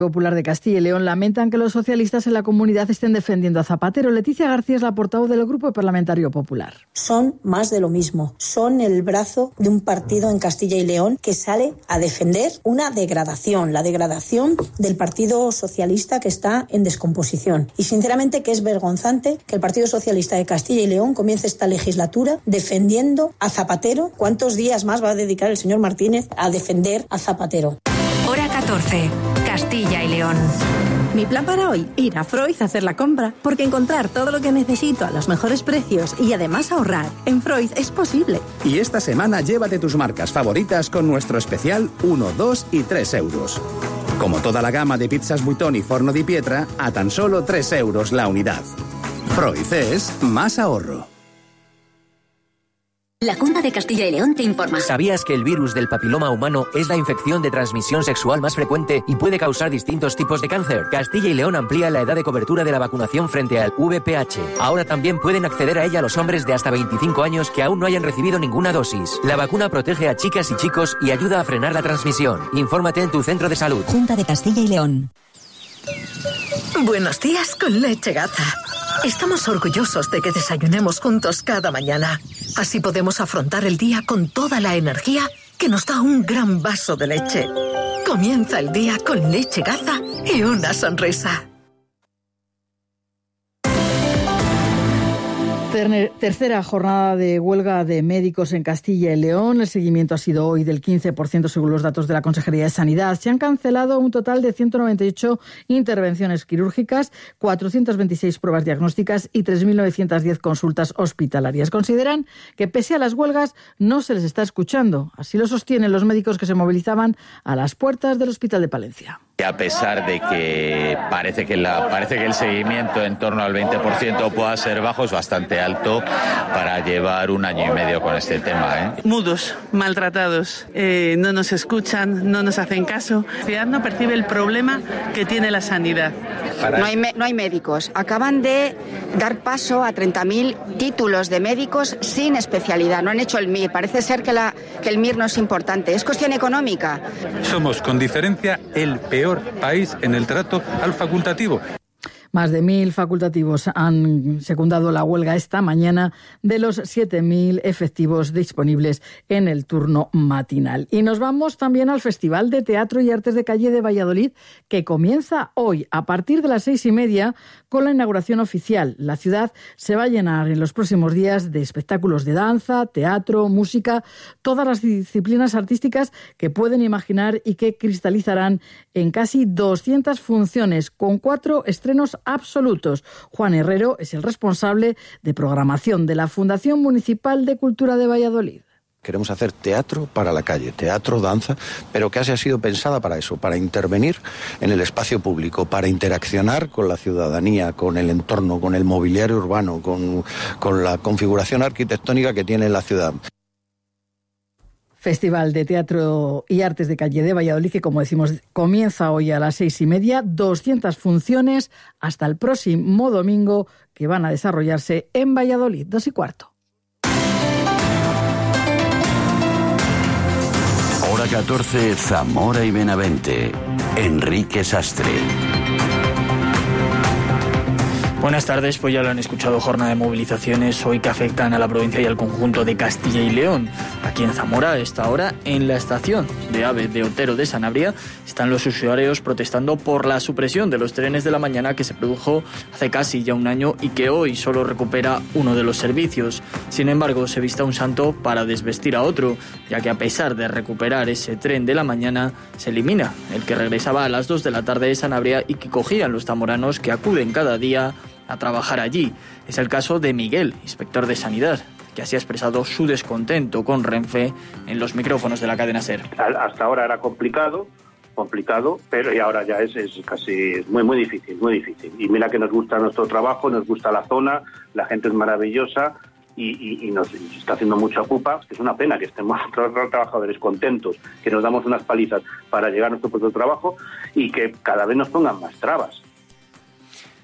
Popular de Castilla y León lamentan que los socialistas en la comunidad estén defendiendo a Zapatero. Leticia García es la portavoz del Grupo Parlamentario Popular. Son más de lo mismo. Son el brazo de un partido en Castilla y León que sale a defender una degradación, la degradación del Partido Socialista que está en descomposición. Y sinceramente que es vergonzante que el Partido Socialista de Castilla y León comience esta legislatura defendiendo a Zapatero. ¿Cuántos días más va a dedicar el señor Martínez a defender a Zapatero? Hora 14. Castilla y León. Mi plan para hoy, ir a Freud a hacer la compra, porque encontrar todo lo que necesito a los mejores precios y además ahorrar en Freud es posible. Y esta semana llévate tus marcas favoritas con nuestro especial 1, 2 y 3 euros. Como toda la gama de pizzas Buitoni y Forno di Pietra, a tan solo 3 euros la unidad. Freud es más ahorro. La Junta de Castilla y León te informa. ¿Sabías que el virus del papiloma humano es la infección de transmisión sexual más frecuente y puede causar distintos tipos de cáncer? Castilla y León amplía la edad de cobertura de la vacunación frente al VPH. Ahora también pueden acceder a ella los hombres de hasta 25 años que aún no hayan recibido ninguna dosis. La vacuna protege a chicas y chicos y ayuda a frenar la transmisión. Infórmate en tu centro de salud. Junta de Castilla y León. Buenos días con Leche Gaza. Estamos orgullosos de que desayunemos juntos cada mañana. Así podemos afrontar el día con toda la energía que nos da un gran vaso de leche. Comienza el día con Leche Gaza y una sonrisa. Tercera jornada de huelga de médicos en Castilla y León. El seguimiento ha sido hoy del 15% según los datos de la Consejería de Sanidad. Se han cancelado un total de 198 intervenciones quirúrgicas, 426 pruebas diagnósticas y 3.910 consultas hospitalarias. Consideran que pese a las huelgas no se les está escuchando. Así lo sostienen los médicos que se movilizaban a las puertas del Hospital de Palencia. A pesar de que parece que el seguimiento en torno al 20% pueda ser bajo, es bastante alto para llevar 1 año y medio con este tema. Mudos, maltratados, no nos escuchan, no nos hacen caso. La sociedad no percibe el problema que tiene la sanidad. No hay médicos. Acaban de dar paso a 30.000 títulos de médicos sin especialidad. No han hecho el MIR. Parece ser que el MIR no es importante. Es cuestión económica. Somos, con diferencia, el peor país en el trato al facultativo. Más de 1.000 facultativos han secundado la huelga esta mañana de los 7.000 efectivos disponibles en el turno matinal. Y nos vamos también al Festival de Teatro y Artes de Calle de Valladolid, que comienza hoy a partir de las 6:30 con la inauguración oficial. La ciudad se va a llenar en los próximos días de espectáculos de danza, teatro, música, todas las disciplinas artísticas que pueden imaginar y que cristalizarán en casi 200 funciones con 4 estrenos absolutos. Juan Herrero es el responsable de programación de la Fundación Municipal de Cultura de Valladolid. Queremos hacer teatro para la calle, teatro, danza, pero que ha sido pensada para eso, para intervenir en el espacio público, para interaccionar con la ciudadanía, con el entorno, con el mobiliario urbano, con la configuración arquitectónica que tiene la ciudad. Festival de Teatro y Artes de Calle de Valladolid, que como decimos comienza hoy a las 6:30, 200 funciones hasta el próximo domingo que van a desarrollarse en Valladolid, 2:15. Hora 14, Zamora y Benavente. Enrique Sastre. Buenas tardes, pues ya lo han escuchado, jornada de movilizaciones hoy que afectan a la provincia y al conjunto de Castilla y León. Aquí en Zamora, a esta hora, en la estación de AVE de Otero de Sanabria, están los usuarios protestando por la supresión de los trenes de la mañana que se produjo hace casi ya un año y que hoy solo recupera uno de los servicios. Sin embargo, se vista un santo para desvestir a otro, ya que a pesar de recuperar ese tren de la mañana, se elimina el que regresaba a las 2 de la tarde de Sanabria y que cogían los zamoranos que acuden cada día a trabajar allí. Es el caso de Miguel, inspector de Sanidad, que así ha expresado su descontento con Renfe en los micrófonos de la cadena SER. Hasta ahora era complicado, pero y ahora ya es casi muy difícil. Y mira que nos gusta nuestro trabajo, nos gusta la zona, la gente es maravillosa y nos está haciendo mucha pupa. Es una pena que estemos los trabajadores contentos, que nos damos unas palizas para llegar a nuestro puesto de trabajo y que cada vez nos pongan más trabas.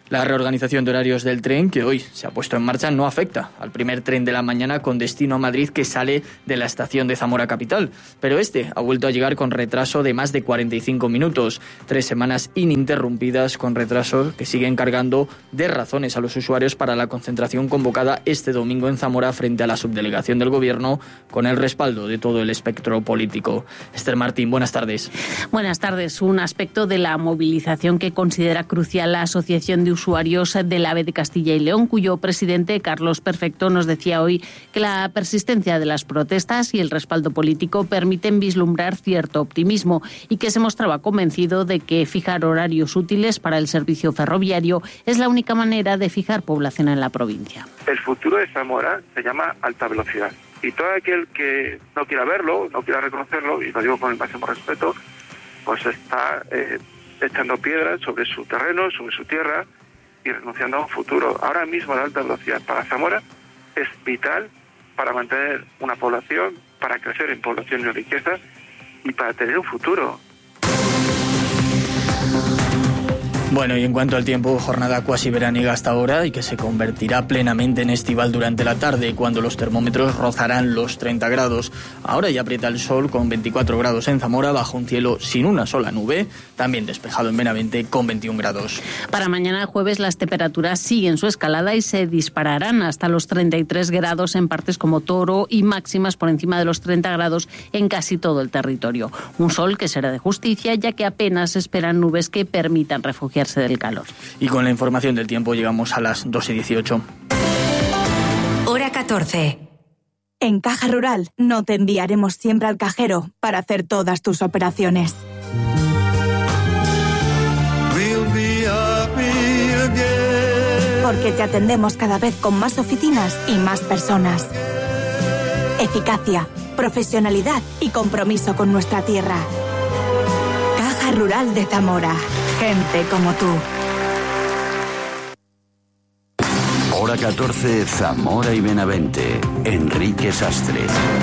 La reorganización de horarios del tren, que hoy se ha puesto en marcha, no afecta al primer tren de la mañana con destino a Madrid que sale de la estación de Zamora Capital. Pero este ha vuelto a llegar con retraso de más de 45 minutos. 3 semanas ininterrumpidas con retrasos que siguen cargando de razones a los usuarios para la concentración convocada este domingo en Zamora frente a la subdelegación del Gobierno con el respaldo de todo el espectro político. Esther Martín, buenas tardes. Buenas tardes. Un aspecto de la movilización que considera crucial la Asociación de Usuarios del AVE de Castilla y León, cuyo presidente, Carlos Perfecto, nos decía hoy que la persistencia de las protestas y el respaldo político permiten vislumbrar cierto optimismo y que se mostraba convencido de que fijar horarios útiles para el servicio ferroviario es la única manera de fijar población en la provincia. El futuro de Zamora se llama alta velocidad y todo aquel que no quiera verlo, no quiera reconocerlo, y lo digo con el máximo respeto, pues está echando piedras sobre su terreno, sobre su tierra, y renunciando a un futuro. Ahora mismo la alta velocidad para Zamora es vital para mantener una población, para crecer en población y en riqueza y para tener un futuro. Bueno, y en cuanto al tiempo, jornada cuasi veraniega hasta ahora y que se convertirá plenamente en estival durante la tarde, cuando los termómetros rozarán los 30 grados. Ahora ya aprieta el sol con 24 grados en Zamora, bajo un cielo sin una sola nube, también despejado en Benavente con 21 grados. Para mañana jueves las temperaturas siguen su escalada y se dispararán hasta los 33 grados en partes como Toro y máximas por encima de los 30 grados en casi todo el territorio. Un sol que será de justicia, ya que apenas esperan nubes que permitan refugiarse del calor. Y con la información del tiempo llegamos a las 2:18. Hora 14. En Caja Rural no te enviaremos siempre al cajero para hacer todas tus operaciones. Porque te atendemos cada vez con más oficinas y más personas. Eficacia, profesionalidad y compromiso con nuestra tierra. Caja Rural de Zamora. Gente como tú. Hora 14, Zamora y Benavente. Enrique Sastre.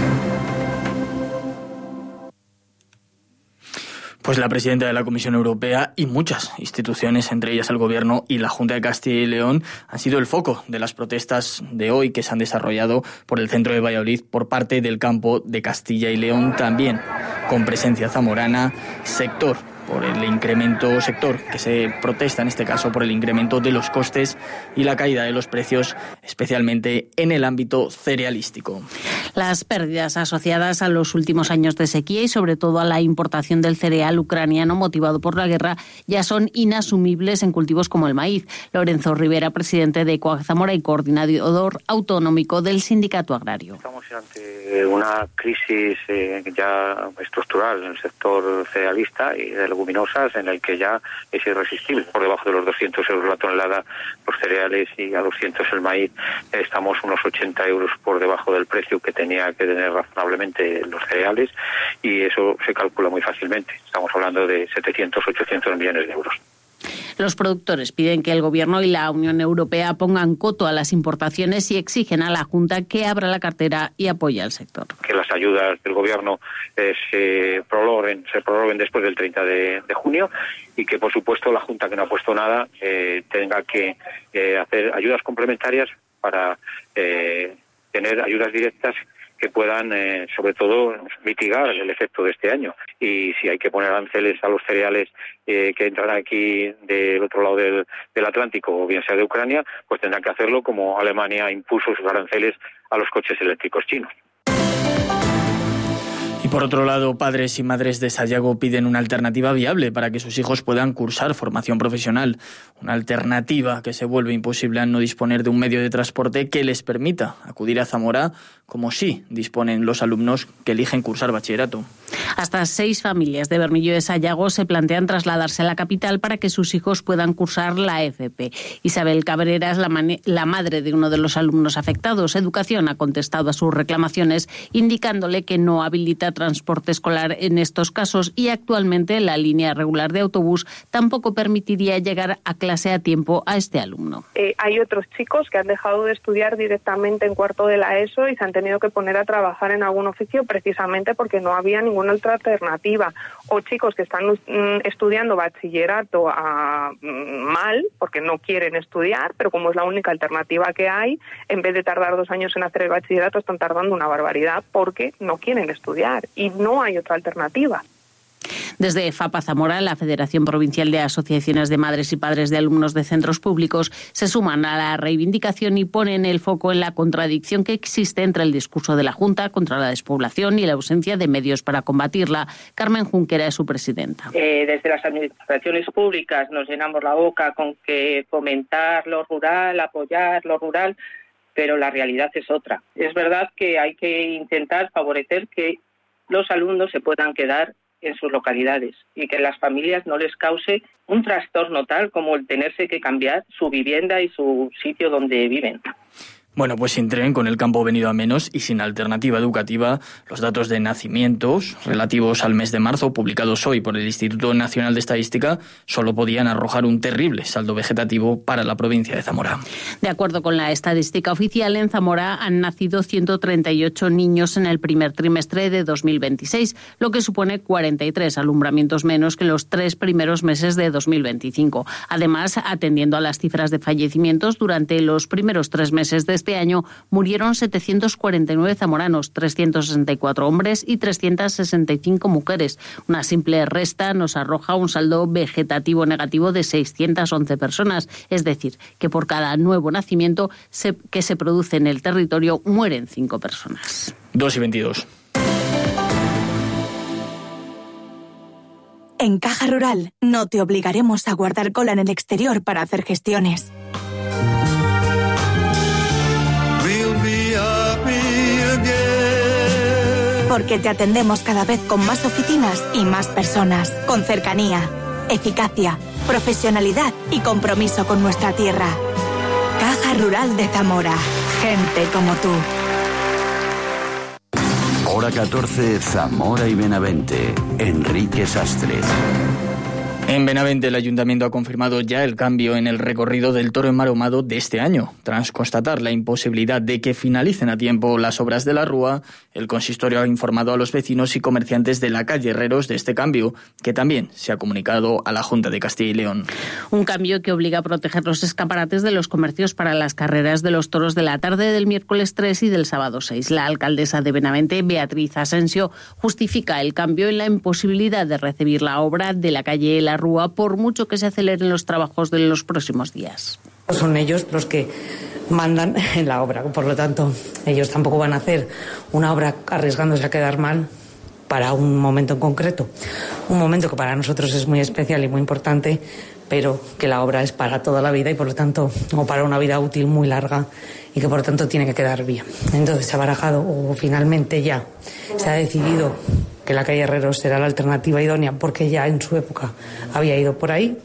Pues la presidenta de la Comisión Europea y muchas instituciones, entre ellas el Gobierno y la Junta de Castilla y León, han sido el foco de las protestas de hoy que se han desarrollado por el centro de Valladolid por parte del campo de Castilla y León, también con presencia zamorana, sector que se protesta en este caso por el incremento de los costes y la caída de los precios, especialmente en el ámbito cerealístico. Las pérdidas asociadas a los últimos años de sequía y sobre todo a la importación del cereal ucraniano motivado por la guerra ya son inasumibles en cultivos como el maíz. Lorenzo Rivera, presidente de Coag Zamora y coordinador autonómico del Sindicato Agrario. Estamos ante una crisis ya estructural en el sector cerealista y de leguminosas, en el que ya es irresistible. Por debajo de los 200 euros la tonelada los cereales y a 200 el maíz. Estamos unos 80 euros por debajo del precio que tenía que tener razonablemente los cereales, y eso se calcula muy fácilmente. Estamos hablando de 700, 800 millones de euros. Los productores piden que el Gobierno y la Unión Europea pongan coto a las importaciones y exigen a la Junta que abra la cartera y apoye al sector. Que las ayudas del Gobierno se prorroguen después del 30 de junio, y que, por supuesto, la Junta, que no ha puesto nada, tenga que hacer ayudas complementarias para tener ayudas directas que puedan, sobre todo, mitigar el efecto de este año. Y si hay que poner aranceles a los cereales que entran aquí del otro lado del Atlántico, o bien sea de Ucrania, pues tendrán que hacerlo como Alemania impuso sus aranceles a los coches eléctricos chinos. Y por otro lado, padres y madres de Sayago piden una alternativa viable para que sus hijos puedan cursar formación profesional. Una alternativa que se vuelve imposible al no disponer de un medio de transporte que les permita acudir a Zamora, como sí disponen los alumnos que eligen cursar bachillerato. Hasta 6 familias de Bermillo de Sayago se plantean trasladarse a la capital para que sus hijos puedan cursar la FP. Isabel Cabrera es la madre de uno de los alumnos afectados. Educación ha contestado a sus reclamaciones, indicándole que no habilita transporte escolar en estos casos, y actualmente la línea regular de autobús tampoco permitiría llegar a clase a tiempo a este alumno. Hay otros chicos que han dejado de estudiar directamente en cuarto de la ESO y se han tenido que poner a trabajar en algún oficio precisamente porque no había ninguna otra alternativa. O chicos que están estudiando bachillerato mal, porque no quieren estudiar, pero como es la única alternativa que hay, en vez de tardar 2 años en hacer el bachillerato, están tardando una barbaridad porque no quieren estudiar y no hay otra alternativa. Desde FAPA Zamora, la Federación Provincial de Asociaciones de Madres y Padres de Alumnos de Centros Públicos, se suman a la reivindicación y ponen el foco en la contradicción que existe entre el discurso de la Junta contra la despoblación y la ausencia de medios para combatirla. Carmen Junquera es su presidenta. Desde las administraciones públicas nos llenamos la boca con que fomentar lo rural, apoyar lo rural, pero la realidad es otra. Es verdad que hay que intentar favorecer que los alumnos se puedan quedar en sus localidades y que las familias no les cause un trastorno tal como el tenerse que cambiar su vivienda y su sitio donde viven. Bueno, pues sin tren, con el campo venido a menos y sin alternativa educativa, los datos de nacimientos relativos al mes de marzo, publicados hoy por el Instituto Nacional de Estadística, solo podían arrojar un terrible saldo vegetativo para la provincia de Zamora. De acuerdo con la estadística oficial, en Zamora han nacido 138 niños en el primer trimestre de 2026, lo que supone 43 alumbramientos menos que los 3 primeros meses de 2025. Además, atendiendo a las cifras de fallecimientos, durante los primeros 3 meses de este año murieron 749 zamoranos, 364 hombres y 365 mujeres. Una simple resta nos arroja un saldo vegetativo negativo de 611 personas, es decir, que por cada nuevo nacimiento que se produce en el territorio mueren 5 personas. 2:22. En Caja Rural no te obligaremos a guardar cola en el exterior para hacer gestiones. Porque te atendemos cada vez con más oficinas y más personas, con cercanía, eficacia, profesionalidad y compromiso con nuestra tierra. Caja Rural de Zamora. Gente como tú. Hora 14, Zamora y Benavente. Enrique Sastre. En Benavente, el Ayuntamiento ha confirmado ya el cambio en el recorrido del Toro Enmaromado de este año. Tras constatar la imposibilidad de que finalicen a tiempo las obras de la Rúa, el consistorio ha informado a los vecinos y comerciantes de la calle Herreros de este cambio, que también se ha comunicado a la Junta de Castilla y León. Un cambio que obliga a proteger los escaparates de los comercios para las carreras de los toros de la tarde del miércoles 3 y del sábado 6. La alcaldesa de Benavente, Beatriz Asensio, justifica el cambio en la imposibilidad de recibir la obra de la calle La Rúa, por mucho que se aceleren los trabajos de los próximos días. Son ellos los que mandan en la obra, por lo tanto, ellos tampoco van a hacer una obra arriesgándose a quedar mal para un momento en concreto. Un momento que para nosotros es muy especial y muy importante, pero que la obra es para toda la vida y por lo tanto, o para una vida útil muy larga y que por lo tanto tiene que quedar bien. Entonces se ha barajado, o finalmente ya se ha decidido que la calle Herreros será la alternativa idónea porque ya en su época había ido por ahí.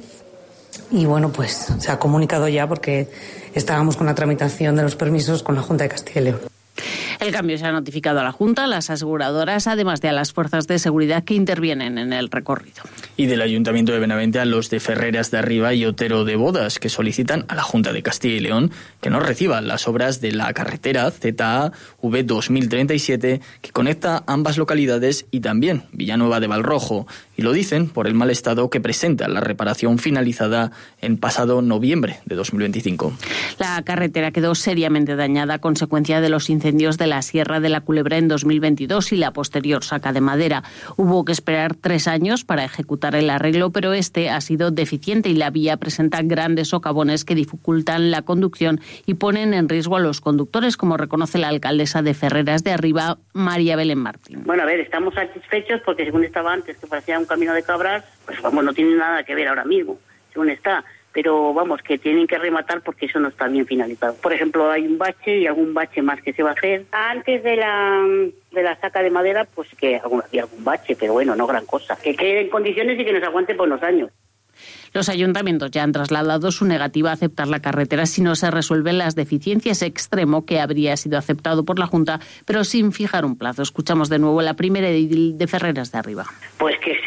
Y bueno, pues se ha comunicado ya porque estábamos con la tramitación de los permisos con la Junta de Castilla y León. El cambio se ha notificado a la Junta, a las aseguradoras, además de a las fuerzas de seguridad que intervienen en el recorrido. Y del Ayuntamiento de Benavente a los de Ferreras de Arriba y Otero de Bodas, que solicitan a la Junta de Castilla y León que no reciban las obras de la carretera ZAV 2037 que conecta ambas localidades y también Villanueva de Valrojo. Y lo dicen por el mal estado que presenta la reparación finalizada en pasado noviembre de 2025. La carretera quedó seriamente dañada a consecuencia de los incendios de la Sierra de la Culebra en 2022 y la posterior saca de madera. Hubo que esperar 3 años para ejecutar el arreglo, pero este ha sido deficiente y la vía presenta grandes socavones que dificultan la conducción y ponen en riesgo a los conductores, como reconoce la alcaldesa de Ferreras de Arriba, María Belén Martín. Bueno, a ver, estamos satisfechos porque según estaba antes, que parecía un camino de cabras, pues vamos, no tiene nada que ver ahora mismo, según está. Pero vamos, que tienen que rematar porque eso no está bien finalizado. Por ejemplo, hay un bache y algún bache más que se va a hacer. Antes de la saca de madera, pues que había algún bache, pero bueno, no gran cosa. Que quede en condiciones y que nos aguante por unos años. Los ayuntamientos ya han trasladado su negativa a aceptar la carretera si no se resuelven las deficiencias, extremo que habría sido aceptado por la Junta, pero sin fijar un plazo. Escuchamos de nuevo la primera edil de Ferreras de Arriba. Pues que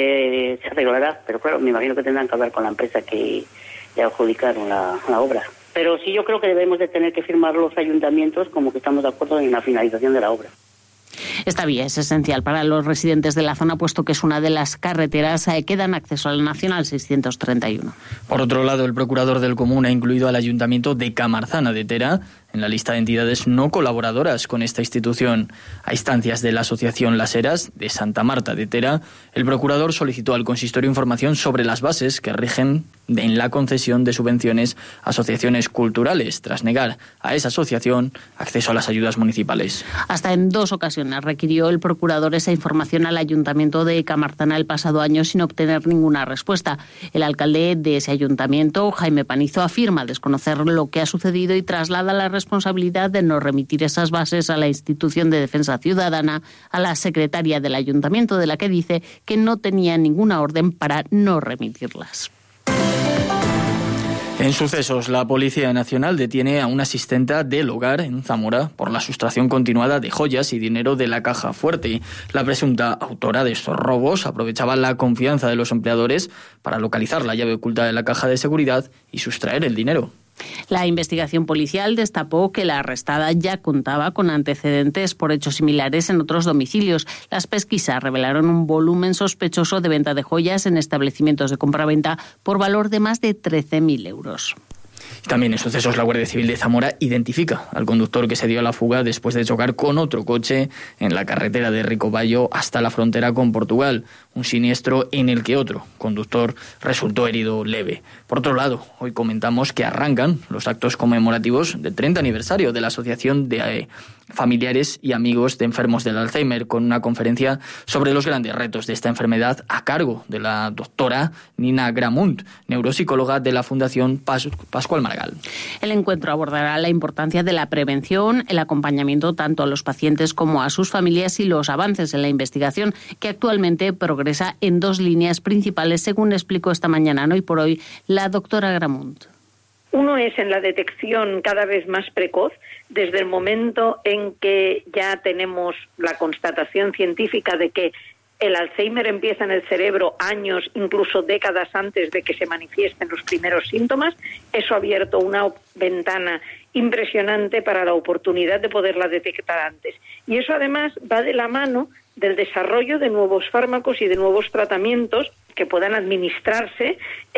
se arreglará, pero claro, me imagino que tendrán que hablar con la empresa que le adjudicaron la obra. Pero sí, yo creo que debemos de tener que firmar los ayuntamientos como que estamos de acuerdo en la finalización de la obra. Esta vía es esencial para los residentes de la zona, puesto que es una de las carreteras que dan acceso al Nacional 631. Por otro lado, el procurador del Común ha incluido al Ayuntamiento de Camarzana de Tera en la lista de entidades no colaboradoras con esta institución. A instancias de la Asociación Las Heras de Santa Marta de Tera, el procurador solicitó al consistorio información sobre las bases que rigen en la concesión de subvenciones a asociaciones culturales, tras negar a esa asociación acceso a las ayudas municipales. Hasta en 2 ocasiones requirió el procurador esa información al Ayuntamiento de Camarzana el pasado año sin obtener ninguna respuesta. El alcalde de ese ayuntamiento, Jaime Panizo, afirma desconocer lo que ha sucedido y traslada la responsabilidad de no remitir esas bases a la institución de defensa ciudadana, a la secretaria del ayuntamiento, de la que dice que no tenía ninguna orden para no remitirlas. En sucesos, la Policía Nacional detiene a una asistenta del hogar en Zamora por la sustracción continuada de joyas y dinero de la caja fuerte. La presunta autora de estos robos aprovechaba la confianza de los empleadores para localizar la llave oculta de la caja de seguridad y sustraer el dinero. La investigación policial destapó que la arrestada ya contaba con antecedentes por hechos similares en otros domicilios. Las pesquisas revelaron un volumen sospechoso de venta de joyas en establecimientos de compraventa por valor de más de 13.000 euros. También en sucesos, la Guardia Civil de Zamora identifica al conductor que se dio a la fuga después de chocar con otro coche en la carretera de Ricoballo hasta la frontera con Portugal. Un siniestro en el que otro conductor resultó herido leve. Por otro lado, hoy comentamos que arrancan los actos conmemorativos del 30 aniversario de la Asociación de Familiares y Amigos de Enfermos del Alzheimer, con una conferencia sobre los grandes retos de esta enfermedad a cargo de la doctora Nina Gramunt, neuropsicóloga de la Fundación Pascual Maragall. El encuentro abordará la importancia de la prevención, el acompañamiento tanto a los pacientes como a sus familias y los avances en la investigación, que actualmente progresa en 2 líneas principales, según explicó esta mañana, Hoy por Hoy, la doctora Gramunt. Uno es en la detección cada vez más precoz, desde el momento en que ya tenemos la constatación científica de que el Alzheimer empieza en el cerebro años, incluso décadas antes de que se manifiesten los primeros síntomas. Eso ha abierto una ventana impresionante para la oportunidad de poderla detectar antes. Y eso además va de la mano del desarrollo de nuevos fármacos y de nuevos tratamientos que puedan administrarse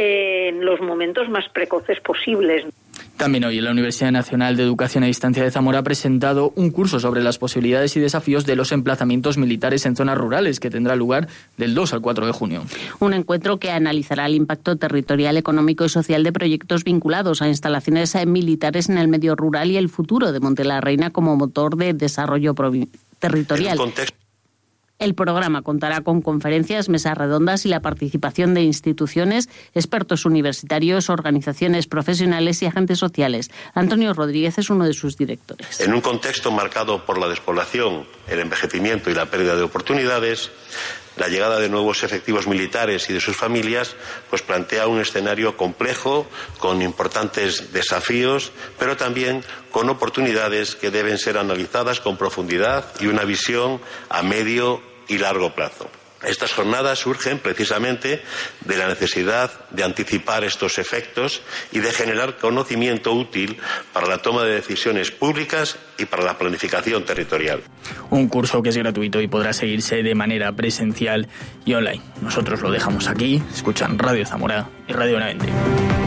en los momentos más precoces posibles. También hoy la Universidad Nacional de Educación a Distancia de Zamora ha presentado un curso sobre las posibilidades y desafíos de los emplazamientos militares en zonas rurales, que tendrá lugar del 2 al 4 de junio. Un encuentro que analizará el impacto territorial, económico y social de proyectos vinculados a instalaciones militares en el medio rural y el futuro de Monte la Reina como motor de desarrollo territorial. El programa contará con conferencias, mesas redondas y la participación de instituciones, expertos universitarios, organizaciones profesionales y agentes sociales. Antonio Rodríguez es uno de sus directores. En un contexto marcado por la despoblación, el envejecimiento y la pérdida de oportunidades, la llegada de nuevos efectivos militares y de sus familias pues plantea un escenario complejo, con importantes desafíos, pero también con oportunidades que deben ser analizadas con profundidad y una visión a medio y largo plazo. Estas jornadas surgen precisamente de la necesidad de anticipar estos efectos y de generar conocimiento útil para la toma de decisiones públicas y para la planificación territorial. Un curso que es gratuito y podrá seguirse de manera presencial y online. Nosotros lo dejamos aquí. Escuchan Radio Zamora y Radio Benavente.